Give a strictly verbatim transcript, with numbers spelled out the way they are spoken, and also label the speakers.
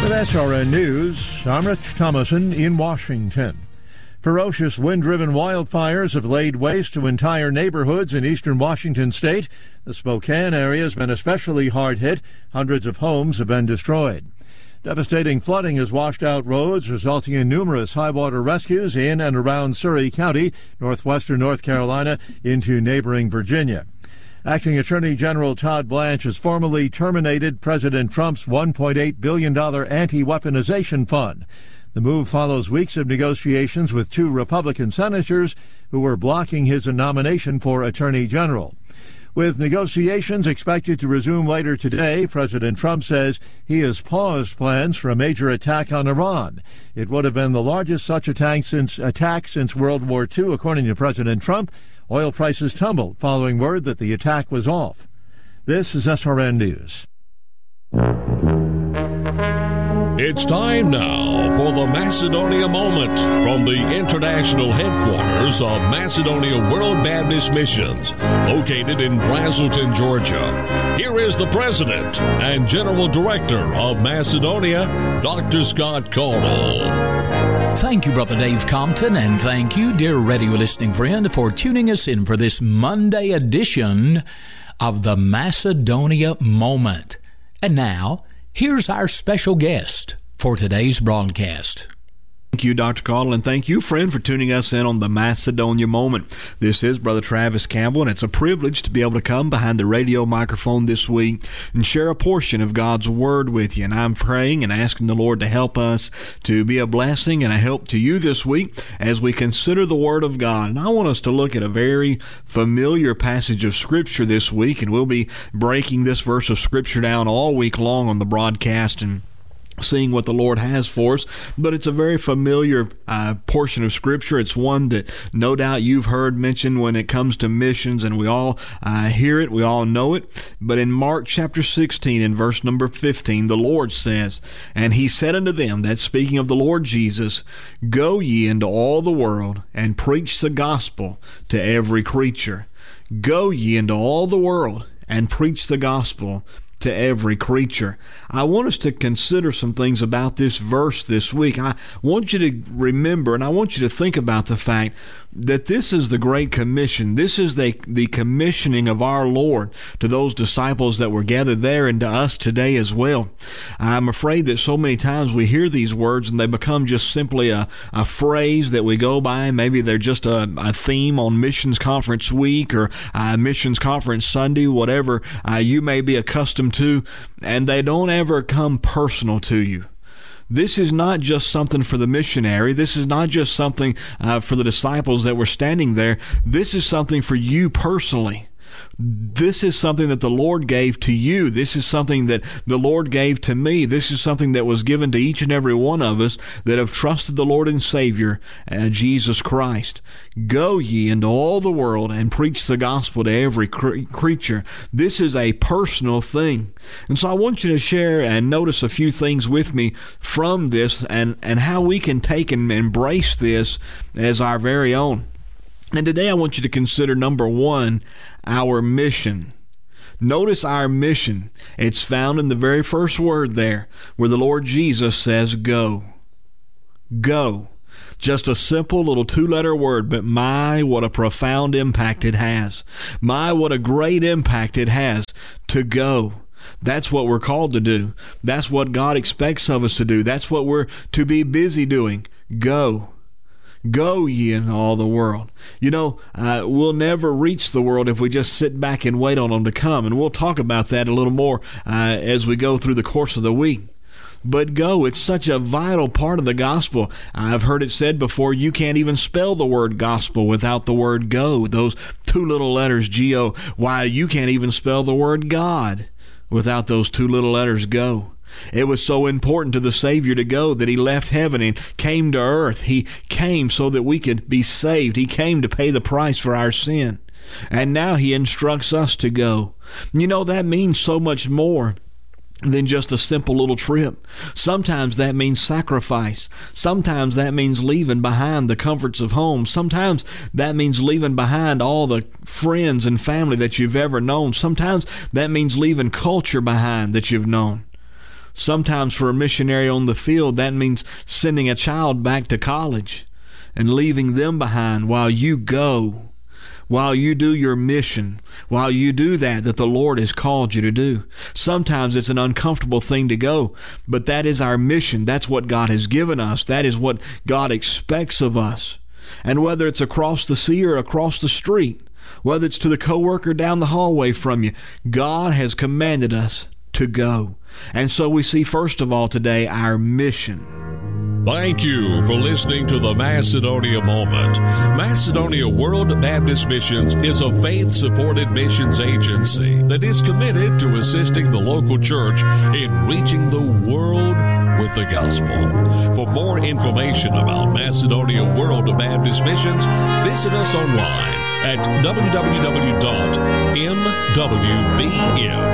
Speaker 1: With S R N News, I'm Rich Thomason in Washington. Ferocious wind-driven wildfires have laid waste to entire neighborhoods in eastern Washington state. The Spokane area has been especially hard hit. Hundreds of homes have been destroyed. Devastating flooding has washed out roads, resulting in numerous high-water rescues in and around Surry County, northwestern North Carolina, into neighboring Virginia. Acting Attorney General Todd Blanche has formally terminated President Trump's one point eight billion dollars anti-weaponization fund. The move follows weeks of negotiations with two Republican senators who were blocking his nomination for Attorney General. With negotiations expected to resume later today, President Trump says he has paused plans for a major attack on Iran. It would have been the largest such attack since, attack since World War Two, according to President Trump. Oil prices tumbled following word that the attack was off. This is S R N News.
Speaker 2: It's time now for the Macedonia Moment from the international headquarters of Macedonia World Baptist Missions, located in Braselton, Georgia. Here is the President and General Director of Macedonia, Doctor Scott Caudill.
Speaker 3: Thank you, Brother Dave Compton, and thank you, dear radio listening friend, for tuning us in for this Monday edition of the Macedonia Moment. And now, here's our special guest for today's broadcast.
Speaker 4: Thank you, Doctor Caudill, and thank you, friend, for tuning us in on the Macedonia Moment. This is Brother Travis Campbell, and it's a privilege to be able to come behind the radio microphone this week and share a portion of God's Word with you. And I'm praying and asking the Lord to help us to be a blessing and a help to you this week as we consider the Word of God. And I want us to look at a very familiar passage of Scripture this week, and we'll be breaking this verse of Scripture down all week long on the broadcast and seeing what the Lord has for us. But it's a very familiar uh, portion of Scripture. It's one that no doubt you've heard mentioned when it comes to missions, and we all uh, hear it, we all know it. But in Mark chapter sixteen, in verse number fifteen, the Lord says, "And he said unto them," that's speaking of the Lord Jesus, "Go ye into all the world, and preach the gospel to every creature." Go ye into all the world, and preach the gospel to every creature. I want us to consider some things about this verse this week. I want you to remember, and I want you to think about the fact that this is the Great Commission. This is the, the commissioning of our Lord to those disciples that were gathered there and to us today as well. I'm afraid that so many times we hear these words and they become just simply a, a phrase that we go by. Maybe they're just a, a theme on Missions Conference Week or uh, Missions Conference Sunday, whatever uh, you may be accustomed to, and they don't ever come personal to you. This is not just something for the missionary. This is not just something uh, for the disciples that were standing there. This is something for you personally. This is something that the Lord gave to you. This is something that the Lord gave to me. This is something that was given to each and every one of us that have trusted the Lord and Savior, uh, Jesus Christ. Go ye into all the world and preach the gospel to every cre- creature. This is a personal thing. And so I want you to share and notice a few things with me from this and, and how we can take and embrace this as our very own. And today I want you to consider, number one, our mission. Notice our mission. It's found in the very first word there, where the Lord Jesus says, go. Go. Just a simple little two-letter word, but my, what a profound impact it has. My, what a great impact it has to go. That's what we're called to do. That's what God expects of us to do. That's what we're to be busy doing. Go. Go ye in all the world. You know, uh, we'll never reach the world if we just sit back and wait on them to come. And we'll talk about that a little more uh, as we go through the course of the week. But go, it's such a vital part of the gospel. I've heard it said before, you can't even spell the word gospel without the word go. Those two little letters, G O. Why, you can't even spell the word God without those two little letters, go. It was so important to the Savior to go that He left heaven and came to earth. He came so that we could be saved. He came to pay the price for our sin. And now He instructs us to go. You know, that means so much more than just a simple little trip. Sometimes that means sacrifice. Sometimes that means leaving behind the comforts of home. Sometimes that means leaving behind all the friends and family that you've ever known. Sometimes that means leaving culture behind that you've known. Sometimes for a missionary on the field, that means sending a child back to college and leaving them behind while you go, while you do your mission, while you do that that the Lord has called you to do. Sometimes it's an uncomfortable thing to go, but that is our mission. That's what God has given us. That is what God expects of us. And whether it's across the sea or across the street, whether it's to the coworker down the hallway from you, God has commanded us to go. And so we see, first of all, today, our mission.
Speaker 2: Thank you for listening to the Macedonia Moment. Macedonia World Baptist Missions is a faith-supported missions agency that is committed to assisting the local church in reaching the world with the gospel. For more information about Macedonia World Baptist Missions, visit us online at w w w dot m w b m